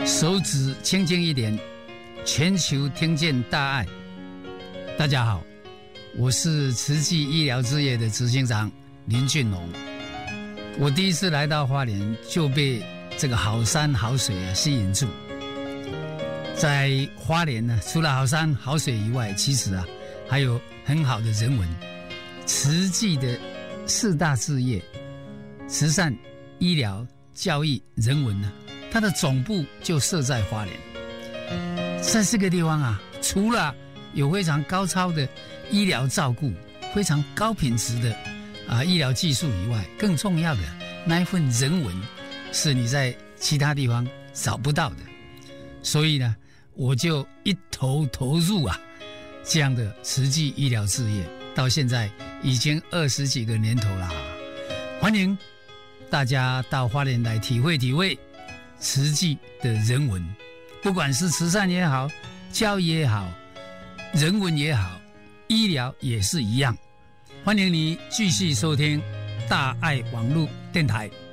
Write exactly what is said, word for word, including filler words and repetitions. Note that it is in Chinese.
手指轻轻一点，全球听见大爱。大家好，我是慈济医疗事业的执行长林俊龙。我第一次来到花莲，就被这个好山好水啊吸引住。在花莲呢，除了好山好水以外，其实啊还有很好的人文。慈济的四大事业，慈善、医疗、教育、人文呢，它的总部就设在花莲。在这个地方啊，除了有非常高超的医疗照顾、非常高品质的啊医疗技术以外，更重要的那一份人文，是你在其他地方找不到的。所以呢，我就一头投入啊这样的慈济医疗事业，到现在已经二十几个年头了。欢迎大家到花莲来体会体会慈济的人文，不管是慈善也好，教育也好，人文也好，医疗也是一样。欢迎你继续收听大爱网络电台。